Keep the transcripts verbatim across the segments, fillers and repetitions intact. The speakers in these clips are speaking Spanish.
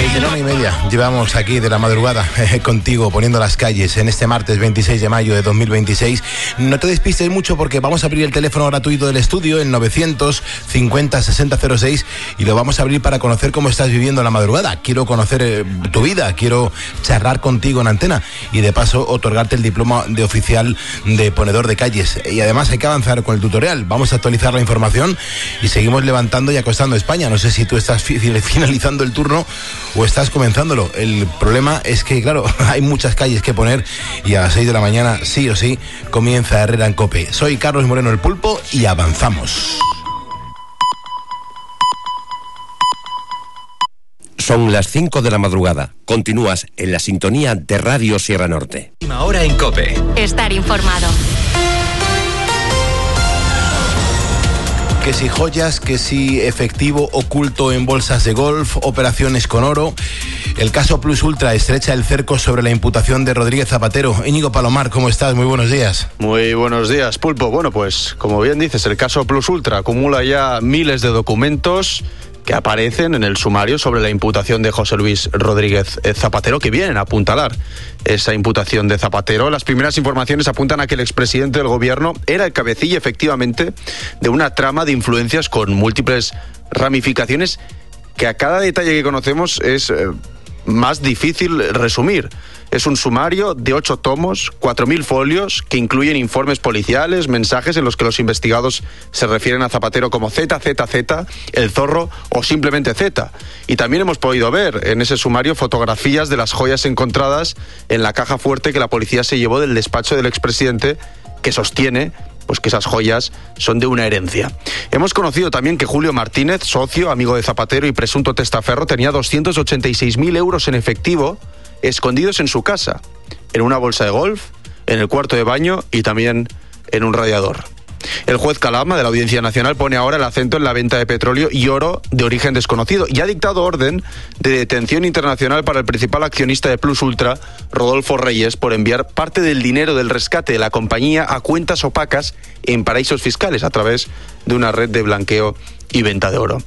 Desde la una y media llevamos aquí de la madrugada eh, contigo poniendo las calles en este martes veintiséis de mayo de dos mil veintiséis. No te despistes mucho porque vamos a abrir el teléfono gratuito del estudio, el novecientos cincuenta sesenta cero seis, y lo vamos a abrir para conocer cómo estás viviendo la madrugada. Quiero conocer eh, tu vida, quiero charlar contigo en antena y de paso otorgarte el diploma de oficial de ponedor de calles. Y además hay que avanzar con el tutorial. Vamos a actualizar la información y seguimos levantando y acostando España. No sé si tú estás fi- finalizando el turno o estás comenzándolo. El problema es que, claro, hay muchas calles que poner y a las seis de la mañana, sí o sí, comienza Herrera en COPE. Soy Carlos Moreno el Pulpo y avanzamos. Son las cinco de la madrugada. Continúas en la sintonía de Radio Sierra Norte. Ahora en COPE. Estar informado. Que si joyas, que si efectivo oculto en bolsas de golf, operaciones con oro. El caso Plus Ultra estrecha el cerco sobre la imputación de Rodríguez Zapatero. Íñigo Palomar, ¿cómo estás? Muy buenos días. Muy buenos días, Pulpo. Bueno, pues como bien dices, el caso Plus Ultra acumula ya miles de documentos que aparecen en el sumario sobre la imputación de José Luis Rodríguez Zapatero, que vienen a apuntalar esa imputación de Zapatero. Las primeras informaciones apuntan a que el expresidente del gobierno era el cabecilla, efectivamente, de una trama de influencias con múltiples ramificaciones que a cada detalle que conocemos es eh, más difícil resumir. Es un sumario de ocho tomos, cuatro mil folios, que incluyen informes policiales, mensajes en los que los investigados se refieren a Zapatero como Z Z Z, el zorro o simplemente Z. Y también hemos podido ver en ese sumario fotografías de las joyas encontradas en la caja fuerte que la policía se llevó del despacho del expresidente, que sostiene pues que esas joyas son de una herencia. Hemos conocido también que Julio Martínez, socio, amigo de Zapatero y presunto testaferro, tenía doscientos ochenta y seis mil euros en efectivo escondidos en su casa, en una bolsa de golf, en el cuarto de baño y también en un radiador. El juez Calama, de la Audiencia Nacional, pone ahora el acento en la venta de petróleo y oro de origen desconocido y ha dictado orden de detención internacional para el principal accionista de Plus Ultra, Rodolfo Reyes, por enviar parte del dinero del rescate de la compañía a cuentas opacas en paraísos fiscales a través de una red de blanqueo y venta de oro.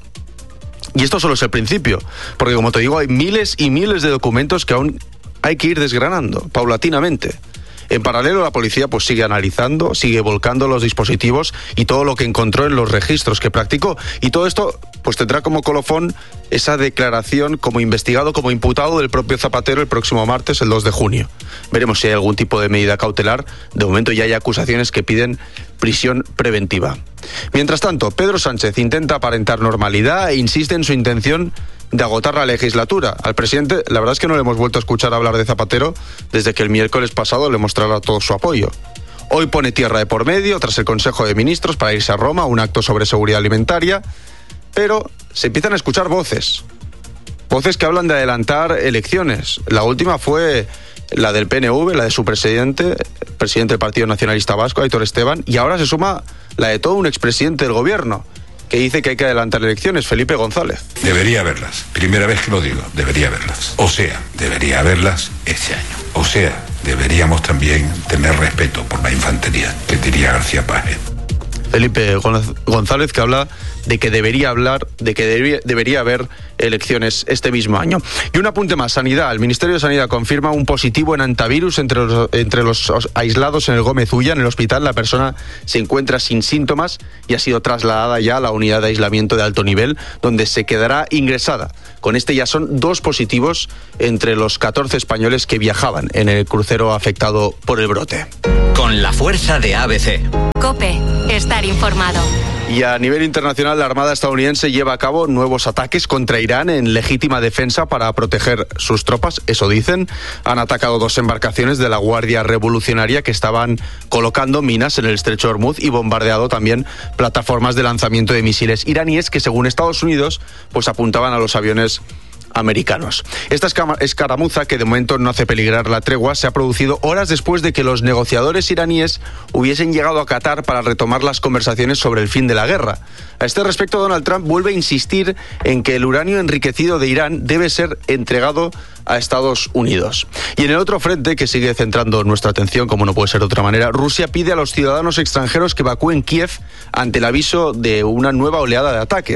Y esto solo es el principio, porque como te digo, hay miles y miles de documentos que aún hay que ir desgranando paulatinamente. En paralelo, la policía pues sigue analizando, sigue volcando los dispositivos y todo lo que encontró en los registros que practicó. Y todo esto pues tendrá como colofón esa declaración como investigado, como imputado del propio Zapatero el próximo martes, el dos de junio. Veremos si hay algún tipo de medida cautelar. De momento ya hay acusaciones que piden prisión preventiva. Mientras tanto, Pedro Sánchez intenta aparentar normalidad e insiste en su intención de agotar la legislatura. Al presidente, la verdad es que no le hemos vuelto a escuchar hablar de Zapatero desde que el miércoles pasado le mostrara todo su apoyo. Hoy pone tierra de por medio tras el Consejo de Ministros para irse a Roma a un acto sobre seguridad alimentaria, pero se empiezan a escuchar voces. Voces que hablan de adelantar elecciones. La última fue la del P N V, la de su presidente, presidente del Partido Nacionalista Vasco, Aitor Esteban, y ahora se suma la de todo un expresidente del gobierno, que dice que hay que adelantar elecciones, Felipe González. Debería haberlas, primera vez que lo digo, debería haberlas. O sea, debería haberlas este año. O sea, deberíamos también tener respeto por la infantería, que diría García Páez. Felipe González, que habla de que debería hablar, de que debería, debería haber elecciones este mismo año. Y un apunte más, Sanidad. El Ministerio de Sanidad confirma un positivo en antivirus entre los, entre los aislados en el Gómez Ulla. En el hospital la persona se encuentra sin síntomas y ha sido trasladada ya a la unidad de aislamiento de alto nivel, donde se quedará ingresada. Con este ya son dos positivos entre los catorce españoles que viajaban en el crucero afectado por el brote. Con la fuerza de A B C. COPE. Estar informado. Y a nivel internacional, la Armada estadounidense lleva a cabo nuevos ataques contra Irán en legítima defensa para proteger sus tropas, eso dicen. Han atacado dos embarcaciones de la Guardia Revolucionaria que estaban colocando minas en el estrecho de Hormuz y bombardeado también plataformas de lanzamiento de misiles iraníes que, según Estados Unidos, pues apuntaban a los aviones americanos. Esta escaramuza, que de momento no hace peligrar la tregua, se ha producido horas después de que los negociadores iraníes hubiesen llegado a Qatar para retomar las conversaciones sobre el fin de la guerra. A este respecto, Donald Trump vuelve a insistir en que el uranio enriquecido de Irán debe ser entregado a Estados Unidos. Y en el otro frente, que sigue centrando nuestra atención, como no puede ser de otra manera, Rusia pide a los ciudadanos extranjeros que evacúen Kiev ante el aviso de una nueva oleada de ataques.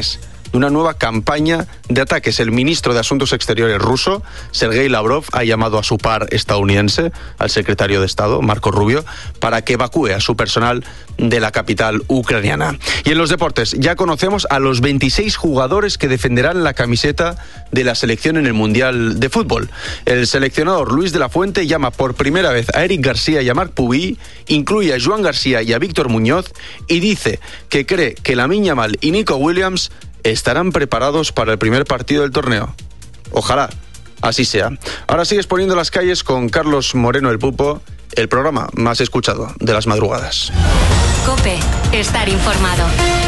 de una nueva campaña de ataques. El ministro de Asuntos Exteriores ruso, Sergei Lavrov, ha llamado a su par estadounidense, al secretario de Estado, Marco Rubio, para que evacúe a su personal de la capital ucraniana. Y en los deportes, ya conocemos a los veintiséis jugadores que defenderán la camiseta de la selección en el Mundial de Fútbol. El seleccionador Luis de la Fuente llama por primera vez a Eric García y a Marc Pubí, incluye a Joan García y a Víctor Muñoz y dice que cree que Lamine Yamal y Nico Williams estarán preparados para el primer partido del torneo. Ojalá así sea. Ahora sigues poniendo las calles con Carlos Moreno el Pupo, el programa más escuchado de las madrugadas. COPE, estar informado.